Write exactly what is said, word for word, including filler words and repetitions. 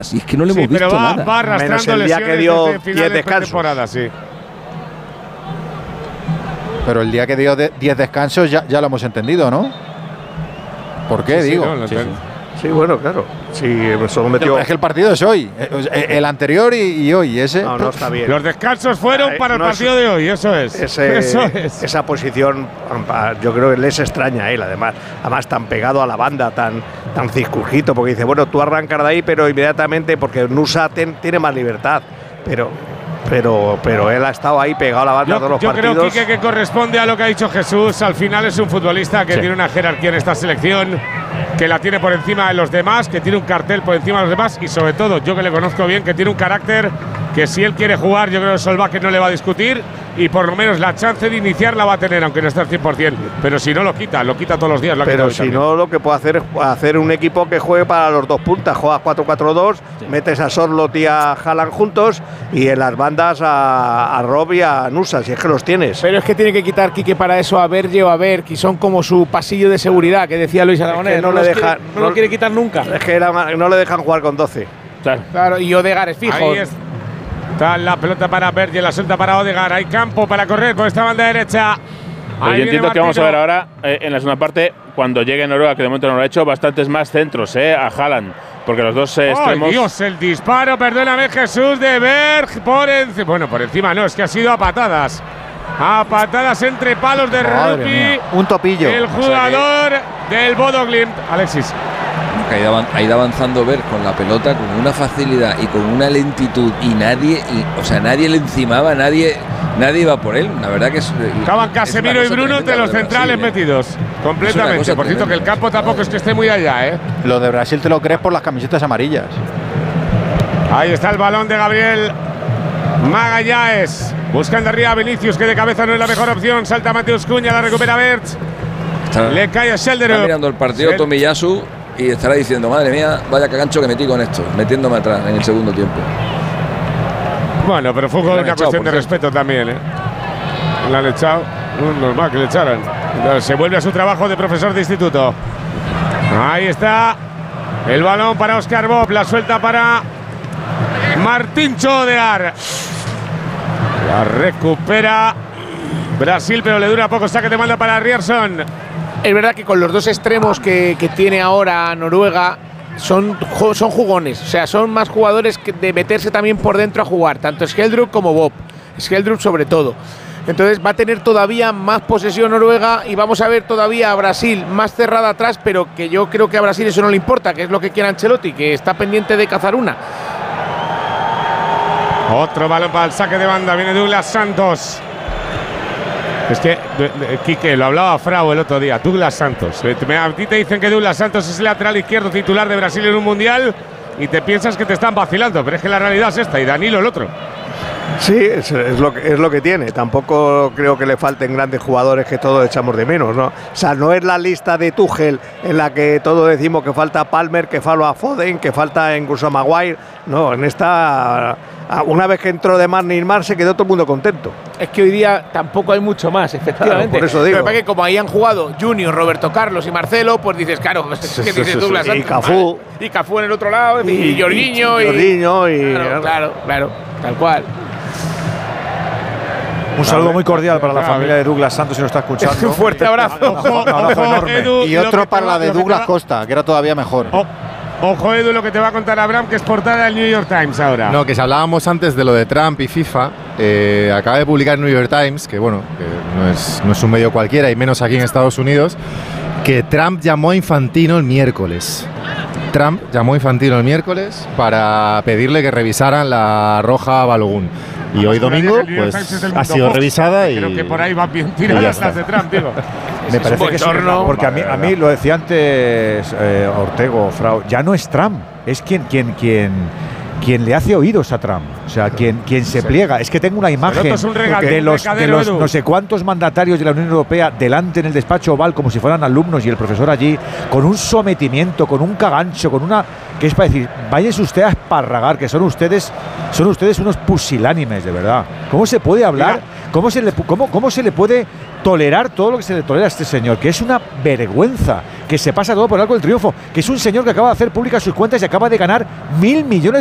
Si es que no le sí, hemos visto pero va, nada. va arrastrando Menos el día lesiones que dio desde final diez de descansos. temporada, sí. Pero el día que dio diez descansos ya, ya lo hemos entendido, ¿no? ¿Por qué, Sí, digo? sí, no, lo Sí, entiendo. Sí, bueno, claro. Sí, solo metió. Es que el partido es hoy. El anterior y, y hoy. Ese. No, no está bien. Los descansos fueron Eh, para el no es- partido de hoy, eso es. Ese- eso es. Esa posición, yo creo que les extraña a él, además, además tan pegado a la banda, tan, tan circunscrito, porque dice, bueno, tú arrancas de ahí, pero inmediatamente, porque Nusa ten, tiene más libertad, pero, pero, pero él ha estado ahí pegado a la banda Yo, todos los yo creo, partidos. Quique, que corresponde a lo que ha dicho Jesús. Al final es un futbolista que Sí. tiene una jerarquía en esta selección, que la tiene por encima de los demás, que tiene un cartel por encima de los demás y sobre todo, yo que le conozco bien, que tiene un carácter que si él quiere jugar, yo creo que Solbakken no le va a discutir y por lo menos la chance de iniciar la va a tener, aunque no esté al cien por cien. Pero si no, lo quita, lo quita todos los días. Lo ha Pero quitado hoy si también. no, lo que puede hacer es hacer un equipo que juegue para los dos puntas. Juegas cuatro cuatro dos, Sí. metes a Sorlot y a Haaland juntos y en las bandas a, a Rob y a Nusa, si es que los tienes. Pero es que tiene que quitar Quique para eso a Berge o a Berg, y son como su pasillo de seguridad, que decía Luis Aragonés. Es que no los le quiere- deja- no no- lo quiere quitar nunca. Es que era- no le dejan jugar con doce. Claro, claro, y Odegaard es fijo. Ahí está la pelota para Berge, la suelta para Odegaard. Hay campo para correr por esta banda derecha. Pero Ahí yo viene entiendo que vamos a ver Martino. ahora, eh, en la segunda parte, cuando llegue Noruega, que de momento no lo ha hecho, bastantes más centros eh, a Haaland. Porque los dos eh, ¡Ay, extremos. Dios! El disparo, perdóname, Jesús, de Berg por encima. Bueno, por encima no, es que ha sido a patadas. A patadas entre palos de Madre rugby. mía, un topillo. El jugador del Bodo Glimt, Alexis. Que ha ido avan- ha ido avanzando Berg con la pelota con una facilidad y con una lentitud y nadie, y, o sea, nadie le encimaba, nadie, nadie iba por él. La verdad que es. Acaban es Casemiro una y cosa Bruno entre tremenda los lo de centrales Brasil, ¿eh? metidos. Completamente. cosa Por cierto, que el tremenda. campo tampoco es que esté muy allá, ¿eh? Lo de Brasil te lo crees por las camisetas amarillas. Ahí está el balón de Gabriel Magallanes. Buscando arriba a Vinicius, que de cabeza no es la mejor opción. Salta Mateus Cunha, la recupera Berch. Está, Le cae a está Schelderup. mirando el partido Schel- Tomiyasu y estará diciendo, madre mía, vaya cagancho que metí con esto, metiéndome atrás en el segundo tiempo. Bueno, pero fue Le han una echado, cuestión por de cierto. respeto también, ¿eh? Le han echado. No, normal que le echaran. Se vuelve a su trabajo de profesor de instituto. Ahí está. El balón para Oscar Bob. La suelta para Martíncho Odegaard. La recupera Brasil, pero le dura poco. Saque de manda para Ryerson. Es verdad que con los dos extremos que, que tiene ahora Noruega son, ju- son jugones, o sea, son más jugadores que de meterse también por dentro a jugar, tanto Skjeldrup como Bob, Skjeldrup sobre todo. Entonces va a tener todavía más posesión Noruega y vamos a ver todavía a Brasil más cerrada atrás, pero que yo creo que a Brasil eso no le importa, que es lo que quiere Ancelotti, que está pendiente de cazar una. Otro balón para el saque de banda. Viene Douglas Santos. Es que, de- de- Quique, lo hablaba Frau el otro día. Douglas Santos. Eh, te- A ti te dicen que Douglas Santos es el lateral izquierdo titular de Brasil en un mundial y te piensas que te están vacilando, pero es que la realidad es esta. Y Danilo el otro. Sí, es, es lo que, es lo que tiene. Tampoco creo que le falten grandes jugadores que todos echamos de menos, ¿no? O sea, no es la lista de Tuchel en la que todos decimos que falta Palmer, que falta Foden, que falta incluso Maguire. No, en esta, una vez que entró de Mar Neymar se quedó todo el mundo contento. Es que hoy día tampoco hay mucho más, efectivamente. Claro, por eso digo. Pero para que como ahí han jugado Junior, Roberto Carlos y Marcelo, pues dices, claro, es Sí, que sí, dices sí, Douglas sí. Y Santos, Cafú. vale. Y Cafú en el otro lado, y, y Jorginho. y, Jorginho y, claro, claro, claro, tal cual. Un saludo muy cordial para la Claro. familia de Douglas Santos, si lo está escuchando. Un fuerte abrazo. Ojo, Un abrazo ojo, enorme. Edu, Y lo otro que te para va- la de lo que te Douglas va- Costa, que era todavía mejor. O- Ojo, Edu, lo que te va a contar Abraham, que es portada del New York Times ahora. No, que si hablábamos antes de lo de Trump y FIFA, eh, acaba de publicar el New York Times, que bueno, que no es, no es un medio cualquiera, y menos aquí en Estados Unidos, que Trump llamó a Infantino el miércoles. Trump llamó a Infantino el miércoles para pedirle que revisaran la roja a Balogun. Y hoy domingo, El New York Times es pues del ha mundo sido Fox. revisada y. Creo que por ahí van bien y ya tiradas está. las de Trump, digo. Me parece que es bochorno. porque a mí, a mí lo decía antes eh, Ortego, Frau, ya no es Trump, es quien, quien, quien, quien le hace oídos a Trump, o sea, quien, quien se pliega. Es que tengo una imagen es un rega- de un los, de recadero, los Edu. no sé cuántos mandatarios de la Unión Europea delante en el despacho oval como si fueran alumnos y el profesor allí, con un sometimiento, con un cagancho, con una… que es para decir, váyanse ustedes a esparragar, que son ustedes, son ustedes unos pusilánimes, de verdad. ¿Cómo se puede hablar ¿Cómo se le, cómo, cómo se le puede tolerar todo lo que se le tolera a este señor? Que es una vergüenza, que se pasa todo por el arco del triunfo, que es un señor que acaba de hacer públicas sus cuentas y acaba de ganar mil millones